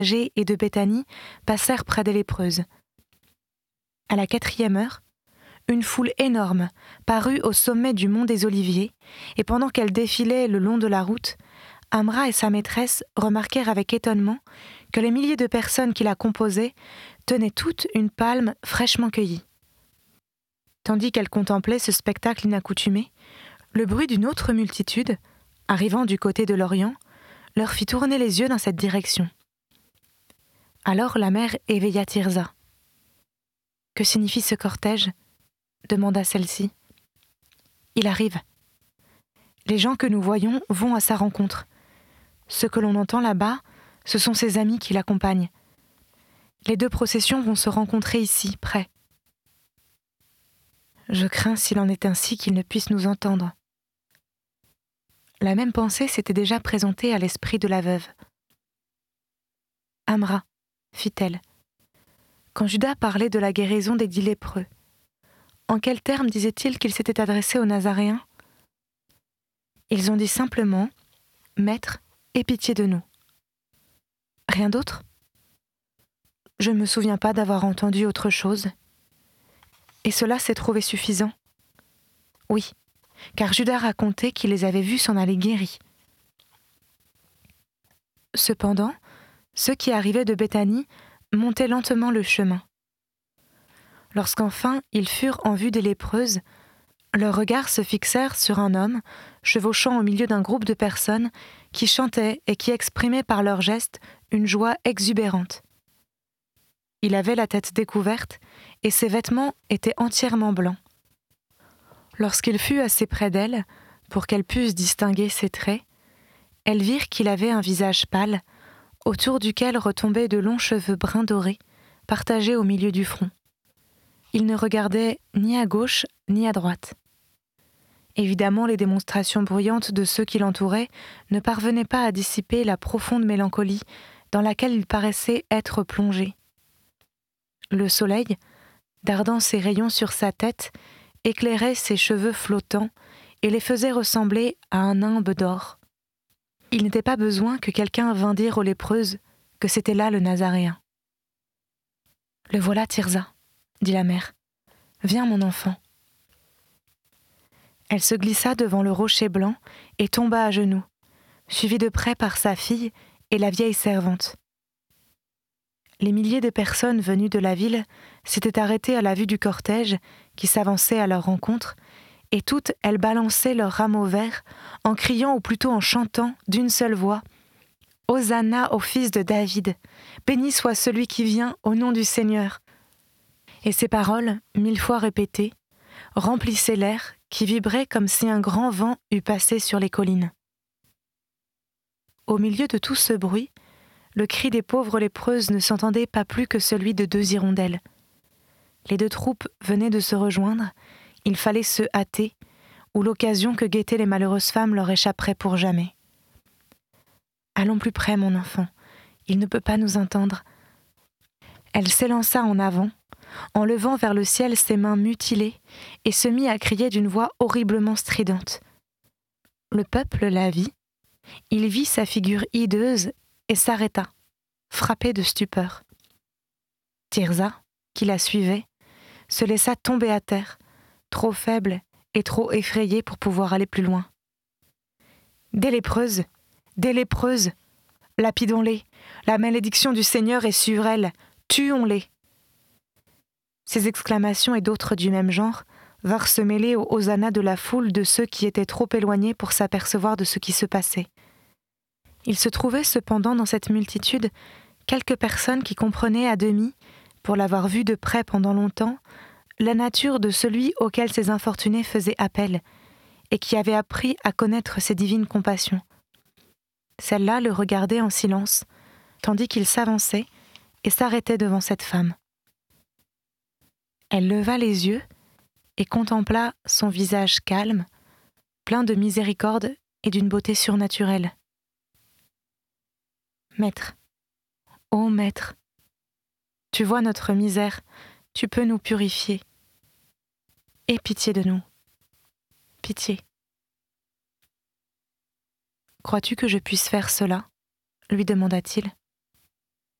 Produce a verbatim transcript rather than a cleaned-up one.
Gé et de Béthanie passèrent près des lépreuses. À la quatrième heure, une foule énorme parut au sommet du mont des Oliviers, et pendant qu'elle défilait le long de la route, Amra et sa maîtresse remarquèrent avec étonnement que les milliers de personnes qui la composaient tenaient toutes une palme fraîchement cueillie. Tandis qu'elles contemplaient ce spectacle inaccoutumé, le bruit d'une autre multitude, arrivant du côté de l'Orient, leur fit tourner les yeux dans cette direction. Alors la mère éveilla Tirza. « Que signifie ce cortège ?» demanda celle-ci. « Il arrive. Les gens que nous voyons vont à sa rencontre. Ce que l'on entend là-bas, ce sont ses amis qui l'accompagnent. Les deux processions vont se rencontrer ici, près. Je crains, s'il en est ainsi, qu'ils ne puissent nous entendre. » La même pensée s'était déjà présentée à l'esprit de la veuve. « Amra, fit-elle, quand Judas parlait de la guérison des dix lépreux, en quels termes disait-il qu'il s'était adressé aux Nazaréens ? Ils ont dit simplement « Maître, aie pitié de nous ». Rien d'autre ? Je ne me souviens pas d'avoir entendu autre chose. Et cela s'est trouvé suffisant ? Oui, car Judas racontait qu'il les avait vus s'en aller guéris. Cependant, ceux qui arrivaient de Béthanie montaient lentement le chemin. Lorsqu'enfin ils furent en vue des lépreuses, leurs regards se fixèrent sur un homme chevauchant au milieu d'un groupe de personnes qui chantaient et qui exprimaient par leurs gestes une joie exubérante. Il avait la tête découverte et ses vêtements étaient entièrement blancs. Lorsqu'il fut assez près d'elle, pour qu'elles pussent distinguer ses traits, elles virent qu'il avait un visage pâle, autour duquel retombaient de longs cheveux bruns dorés, partagés au milieu du front. Il ne regardait ni à gauche ni à droite. Évidemment, les démonstrations bruyantes de ceux qui l'entouraient ne parvenaient pas à dissiper la profonde mélancolie dans laquelle il paraissait être plongé. Le soleil, dardant ses rayons sur sa tête, éclairait ses cheveux flottants et les faisait ressembler à un nimbe d'or. Il n'était pas besoin que quelqu'un vînt dire aux lépreuses que c'était là le Nazaréen. « Le voilà, Tirza, » dit la mère. « Viens, mon enfant. » Elle se glissa devant le rocher blanc et tomba à genoux, suivie de près par sa fille et la vieille servante. Les milliers de personnes venues de la ville s'étaient arrêtées à la vue du cortège qui s'avançait à leur rencontre, et toutes elles balançaient leurs rameaux verts en criant ou plutôt en chantant d'une seule voix « Hosanna au fils de David, béni soit celui qui vient au nom du Seigneur !» Et ces paroles, mille fois répétées, remplissaient l'air qui vibrait comme si un grand vent eût passé sur les collines. Au milieu de tout ce bruit, le cri des pauvres lépreuses ne s'entendait pas plus que celui de deux hirondelles. Les deux troupes venaient de se rejoindre, il fallait se hâter, ou l'occasion que guettaient les malheureuses femmes leur échapperait pour jamais. « Allons plus près, mon enfant, il ne peut pas nous entendre. » Elle s'élança en avant, en levant vers le ciel ses mains mutilées, et se mit à crier d'une voix horriblement stridente. Le peuple la vit, il vit sa figure hideuse et s'arrêta, frappé de stupeur. Tirza, qui la suivait, se laissa tomber à terre, trop faible et trop effrayée pour pouvoir aller plus loin. « Des lépreuses, des lépreuses, lapidons-les, la malédiction du Seigneur est sur elles, tuons-les !» Ces exclamations et d'autres du même genre vinrent se mêler aux hosannas de la foule de ceux qui étaient trop éloignés pour s'apercevoir de ce qui se passait. Il se trouvait cependant dans cette multitude quelques personnes qui comprenaient à demi, pour l'avoir vu de près pendant longtemps, la nature de celui auquel ces infortunés faisaient appel, et qui avaient appris à connaître ses divines compassions. Celles-là le regardaient en silence, tandis qu'il s'avançait et s'arrêtait devant cette femme. Elle leva les yeux et contempla son visage calme, plein de miséricorde et d'une beauté surnaturelle. « Maître, ô maître, tu vois notre misère, tu peux nous purifier. Aie pitié de nous, pitié. » « Crois-tu que je puisse faire cela ?» lui demanda-t-il.